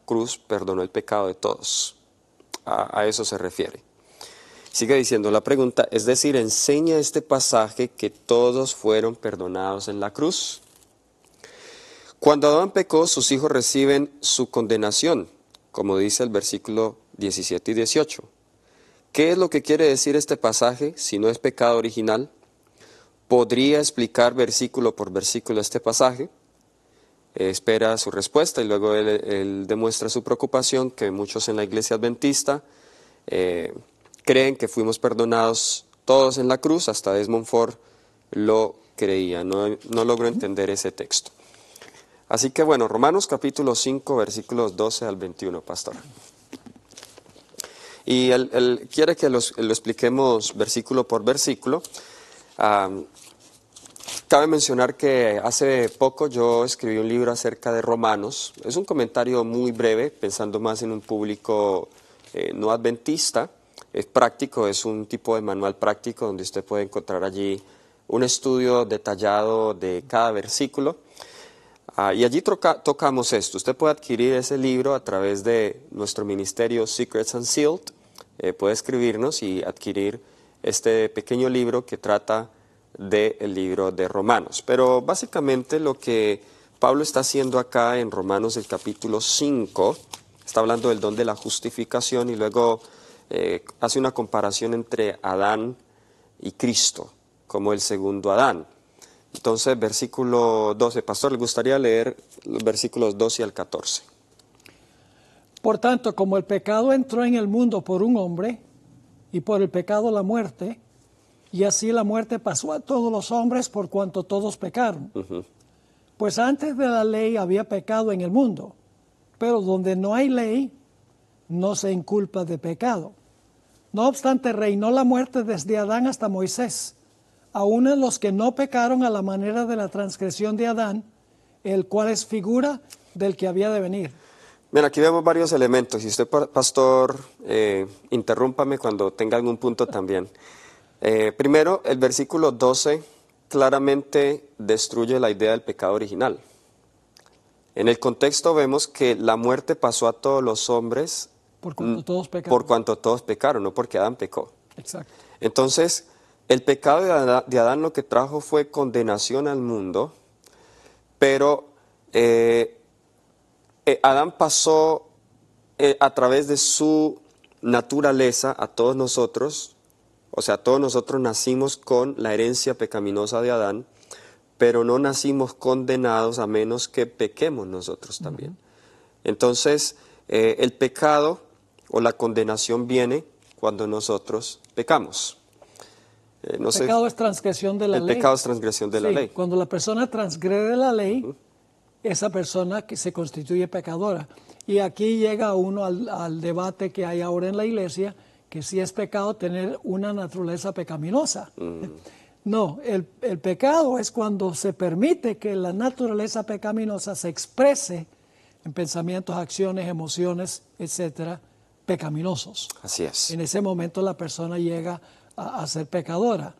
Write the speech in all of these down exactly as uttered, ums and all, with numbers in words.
cruz perdonó el pecado de todos. A, a eso se refiere. Sigue diciendo la pregunta, es decir, ¿enseña este pasaje que todos fueron perdonados en la cruz? Cuando Adán pecó, sus hijos reciben su condenación, como dice el versículo diecisiete y dieciocho. ¿Qué es lo que quiere decir este pasaje si no es pecado original? ¿Podría explicar versículo por versículo este pasaje? Eh, espera su respuesta y luego él, él demuestra su preocupación que muchos en la iglesia adventista eh, creen que fuimos perdonados todos en la cruz, hasta Desmond Ford lo creía. No, no logro entender ese texto. Así que bueno, Romanos capítulo cinco, versículos doce al veintiuno, pastor. Y él, él quiere que los, lo expliquemos versículo por versículo. Um, cabe mencionar que hace poco yo escribí un libro acerca de Romanos. Es un comentario muy breve, pensando más en un público eh, no adventista. Es práctico, es un tipo de manual práctico donde usted puede encontrar allí un estudio detallado de cada versículo. Uh, y allí toca, tocamos esto. Usted puede adquirir ese libro a través de nuestro ministerio Secrets Unsealed. Eh, puede escribirnos y adquirir este pequeño libro que trata del libro de Romanos. Pero básicamente lo que Pablo está haciendo acá en Romanos el capítulo cinco, está hablando del don de la justificación y luego eh, hace una comparación entre Adán y Cristo como el segundo Adán. Entonces, versículo doce, pastor, le gustaría leer los versículos doce al catorce. Por tanto, como el pecado entró en el mundo por un hombre, y por el pecado la muerte, y así la muerte pasó a todos los hombres por cuanto todos pecaron. Uh-huh. Pues antes de la ley había pecado en el mundo, pero donde no hay ley, no se inculpa de pecado. No obstante, reinó la muerte desde Adán hasta Moisés, aun en los que no pecaron a la manera de la transgresión de Adán, el cual es figura del que había de venir. Bien, aquí vemos varios elementos. Y usted, pastor, eh, interrúmpame cuando tenga algún punto también. Eh, primero, el versículo doce claramente destruye la idea del pecado original. En el contexto vemos que la muerte pasó a todos los hombres por cuanto todos pecaron, por cuanto todos pecaron, no porque Adán pecó. Exacto. Entonces, el pecado de Adán, de Adán lo que trajo fue condenación al mundo, pero eh, eh, Adán pasó eh, a través de su naturaleza a todos nosotros, o sea, todos nosotros nacimos con la herencia pecaminosa de Adán, pero no nacimos condenados a menos que pequemos nosotros también. Uh-huh. Entonces, eh, el pecado o la condenación viene cuando nosotros pecamos. Eh, no el pecado sé, es transgresión de la el ley. El pecado es transgresión de sí, la ley. Cuando la persona transgrede la ley, uh-huh. esa persona que se constituye pecadora. Y aquí llega uno al, al debate que hay ahora en la iglesia, que si es pecado tener una naturaleza pecaminosa. Uh-huh. No, el, el pecado es cuando se permite que la naturaleza pecaminosa se exprese en pensamientos, acciones, emociones, etcétera, pecaminosos. Así es. En ese momento la persona llega a, a ser pecadora.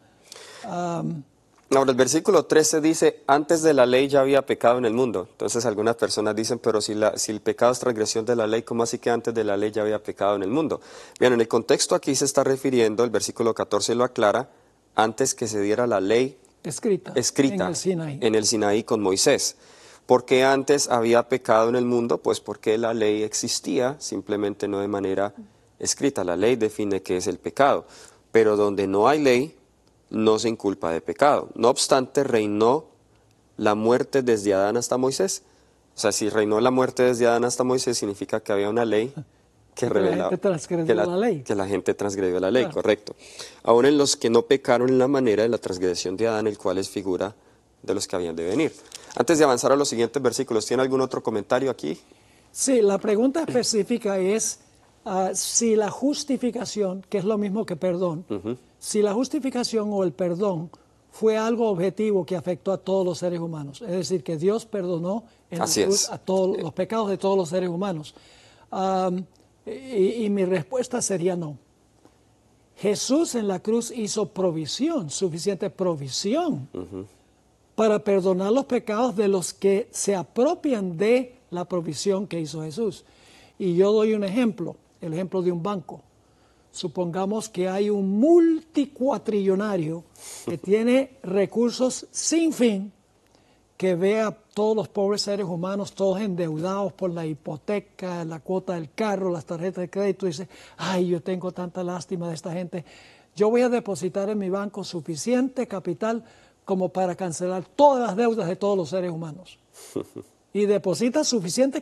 Um, Ahora, el versículo trece dice, antes de la ley ya había pecado en el mundo. Entonces algunas personas dicen, pero si, la, si el pecado es transgresión de la ley, ¿cómo así que antes de la ley ya había pecado en el mundo? Bien, en el contexto aquí se está refiriendo, el versículo catorce lo aclara, antes que se diera la ley escrita, escrita en el Sinaí. En el Sinaí con Moisés. ¿Por qué antes había pecado en el mundo? Pues porque la ley existía, simplemente no de manera escrita. La ley define qué es el pecado, pero donde no hay ley, no se inculpa de pecado. No obstante, reinó la muerte desde Adán hasta Moisés. O sea, si reinó la muerte desde Adán hasta Moisés, significa que había una ley que revelaba que la gente transgredió que la, la ley. Que la gente transgredió la ley, claro. Correcto. Aún en los que no pecaron en la manera de la transgresión de Adán, el cual es figura de los que habían de venir. Antes de avanzar a los siguientes versículos, ¿tiene algún otro comentario aquí? Sí, la pregunta específica es uh, si la justificación, que es lo mismo que perdón, uh-huh. si la justificación o el perdón fue algo objetivo que afectó a todos los seres humanos. Es decir, que Dios perdonó en Así la cruz es. a todos los pecados de todos los seres humanos. Um, y, y mi respuesta sería no. Jesús en la cruz hizo provisión, suficiente provisión, uh-huh. para perdonar los pecados de los que se apropian de la provisión que hizo Jesús. Y yo doy un ejemplo, el ejemplo de un banco. Supongamos que hay un multicuatrillonario que tiene recursos sin fin, que ve a todos los pobres seres humanos, todos endeudados por la hipoteca, la cuota del carro, las tarjetas de crédito, y dice, ay, yo tengo tanta lástima de esta gente. Yo voy a depositar en mi banco suficiente capital como para cancelar todas las deudas de todos los seres humanos. Y deposita suficiente